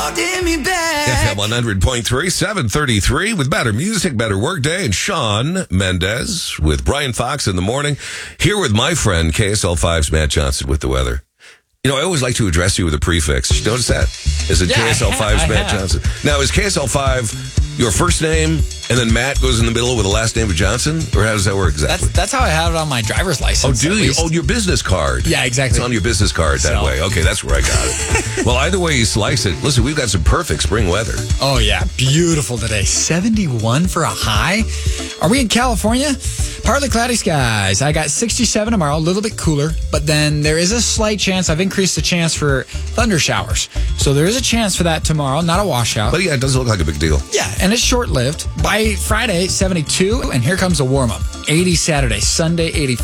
holding me back. FM 100.3, 733 with better music, better workday, and Sean Mendez with Brian Fox in the morning. Here with my friend KSL5's Matt Johnson with the weather. You know, I always like to address you with a prefix. Did you notice that? Is it KSL5's Matt Johnson? Now, is KSL5 your first name, and then Matt goes in the middle with the last name of Johnson? Or how does that work exactly? That's how I have it on my driver's license. Oh, do you? Oh, your business card. Yeah, exactly. It's on your business card that way. Okay, that's where I got it. Well, either way you slice it, listen, we've got some perfect spring weather. Oh, yeah. Beautiful today. 71 for a high. Are we in California? Partly cloudy skies. I got 67 tomorrow, a little bit cooler, but then there is a slight chance. I've increased the chance for thunder showers. So there is a chance for that tomorrow, not a washout. But yeah, it doesn't look like a big deal. Yeah, and it's short-lived. By Friday, 72, and here comes a warm-up. 80 Saturday, Sunday,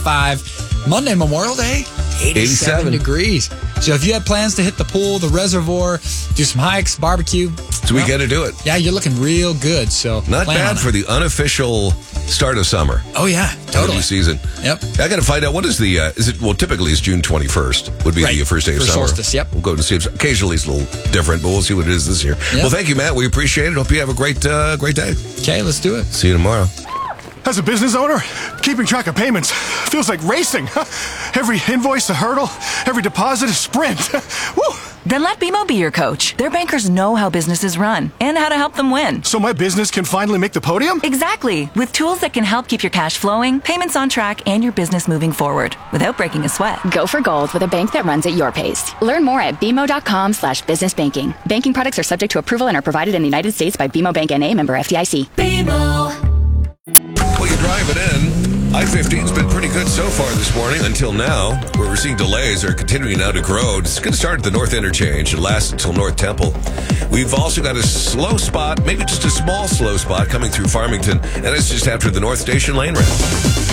85. Monday, Memorial Day, 87 degrees. So if you have plans to hit the pool, the reservoir, do some hikes, barbecue. So we got to do it. Yeah, you're looking real good. So not bad for the unofficial start of summer. Oh, yeah, totally. Season. Yep. I got to find out, what is the, typically it's June 21st would be the first day of summer. Solstice, yep. We'll go to see it. Occasionally it's a little different, but we'll see what it is this year. Yep. Well, thank you, Matt. We appreciate it. Hope you have a great day. Okay, let's do it. See you tomorrow. As a business owner, keeping track of payments feels like racing. Every invoice a hurdle, every deposit a sprint. Woo! Then let BMO be your coach. Their bankers know how businesses run and how to help them win. So my business can finally make the podium? Exactly. With tools that can help keep your cash flowing, payments on track, and your business moving forward without breaking a sweat. Go for gold with a bank that runs at your pace. Learn more at bmo.com/business banking. Banking products are subject to approval and are provided in the United States by BMO Bank N.A., member FDIC. BMO. Well, you drive it in. I-15's been pretty good so far this morning until now, where we're seeing delays are continuing now to grow. It's going to start at the North Interchange and last until North Temple. We've also got a slow spot, maybe just a small slow spot coming through Farmington, and it's just after the North Station lane ramp.